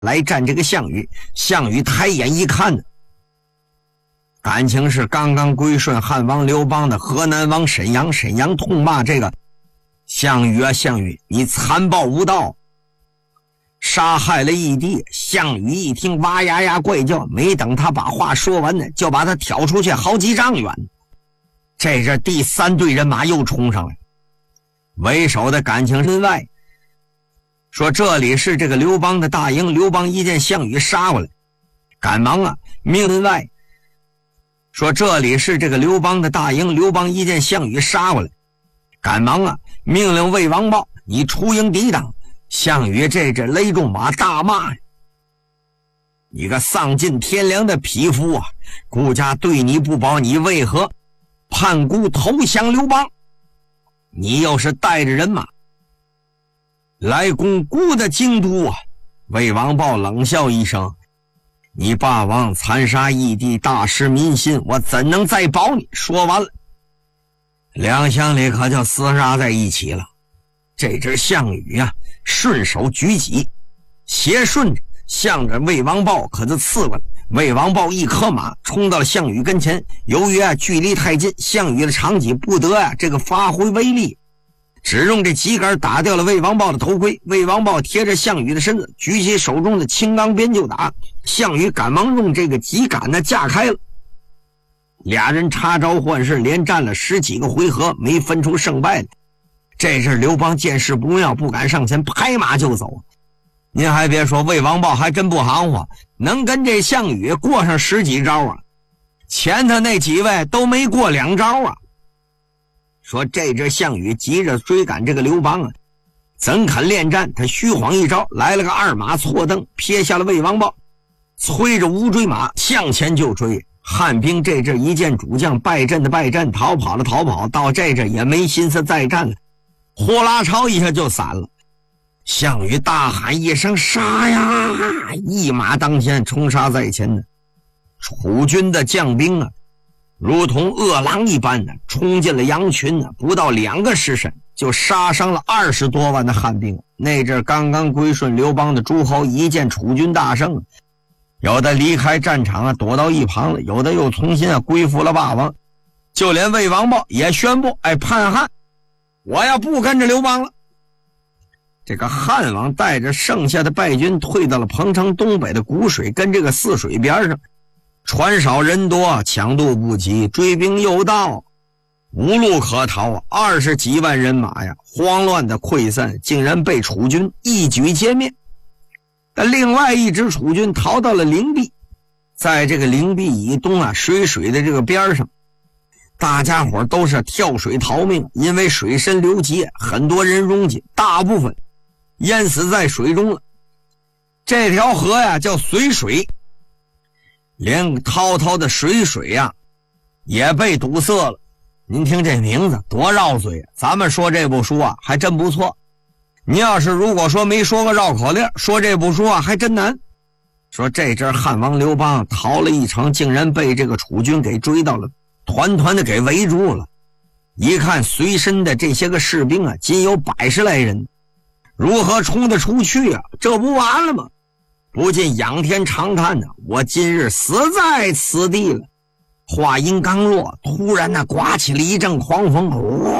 来战这个项羽。项羽抬眼一看呢，感情是刚刚归顺汉王刘邦的河南王沈阳。沈阳痛骂这个项羽啊，项羽你残暴无道，杀害了义帝。项羽一听哇呀呀怪叫，没等他把话说完呢，就把他挑出去好几丈远。这是第三队人马又冲上来，为首的感情身外说这里是这个刘邦的大营。刘邦一见项羽杀过来，赶忙啊命人外说这里是这个刘邦的大营。刘邦一见项羽杀过来，赶忙啊命令魏王豹你出营抵挡。项羽这只勒住马大骂，你个丧尽天良的匹夫啊，顾家对你不保，你为何叛孤投降刘邦？你又是带着人马来攻孤的京都啊！魏王豹冷笑一声，你霸王残杀义帝，大失民心，我怎能再保你？说完了，两乡里可就厮杀在一起了。这只项羽啊，顺手举戟，斜顺着向着魏王豹可就刺过来。魏王豹一颗马冲到了项羽跟前，由于距离太近，项羽的长戟不得这个发挥威力，只用这戟杆打掉了魏王豹的头盔。魏王豹贴着项羽的身子，举起手中的青钢鞭就打。项羽赶忙用这个戟杆架开了。俩人插招换式，连战了10几个回合，没分出胜败来。这时刘邦见势不妙，不敢上前，拍马就走。您还别说，魏王豹还真不含糊，能跟这项羽过上10几招啊，前头那几位都没过2招啊。说这只项羽急着追赶这个刘邦啊，怎肯恋战？他虚晃一招，来了个2马错蹬，撇下了魏王豹，催着乌骓马向前就追。汉兵这阵一见主将败阵的败阵，逃跑的逃跑，到这阵也没心思再战了，呼啦超一下就散了。项羽大喊一声杀呀，一马当先，冲杀在前呢。楚军的将兵啊，如同饿狼一般的冲进了羊群呢，不到2个时辰就杀伤了20多万的汉兵。那阵刚刚归顺刘邦的诸侯一见楚军大胜，有的离开战场啊，躲到一旁了，有的又重新归附了霸王。就连魏王豹也宣布叛汉，我要不跟着刘邦了。这个汉王带着剩下的败军退到了彭城东北的谷水跟这个泗水边上，船少人多，强渡不及，追兵又到，无路可逃，20几万人马呀，慌乱的溃散，竟然被楚军一举歼灭。但另外一支楚军逃到了灵璧，在这个灵璧以东啊，水的这个边上，大家伙都是跳水逃命，因为水深流急，很多人拥挤，大部分淹死在水中了。这条河呀叫绥水，连滔滔的水呀也被堵塞了。您听这名字多绕嘴，咱们说这部书啊还真不错。你要是如果说没说个绕口令，说这部书啊还真难。说这阵汉王刘邦逃了一程，竟然被这个楚军给追到了，团团的给围住了。一看随身的这些个士兵啊，仅有100来人，如何冲得出去啊？这不完了吗？不禁仰天长叹呢，我今日死在此地了。话音刚落，突然刮起了一阵狂风，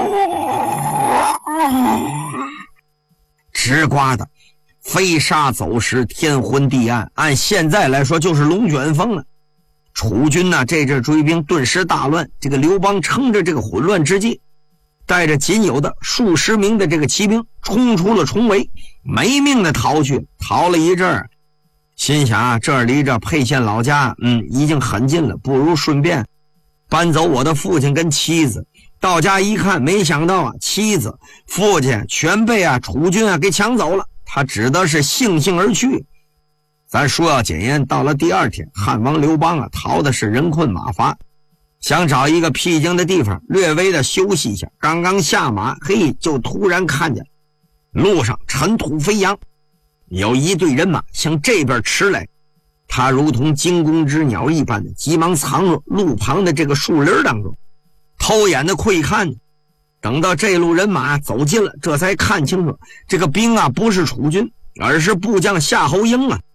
直刮的飞沙走石，天昏地暗，按现在来说就是龙卷风了。楚军这阵追兵顿时大乱。这个刘邦趁着这个混乱之际，带着仅有的数十名的这个骑兵冲出了重围，没命的逃去。逃了一阵儿，心想这儿离着沛县老家已经很近了，不如顺便搬走我的父亲跟妻子。到家一看，没想到妻子父亲全被楚军给抢走了，他只得是悻悻而去。咱说要检验，到了第2天，汉王刘邦逃的是人困马乏，想找一个僻静的地方略微的休息一下。刚刚下马，就突然看见路上尘土飞扬，有一队人马向这边驰来。他如同惊弓之鸟一般的急忙藏入路旁的这个树林当中，偷眼的窥看。等到这路人马走近了，这才看清楚这个兵不是楚军，而是部将夏侯婴啊。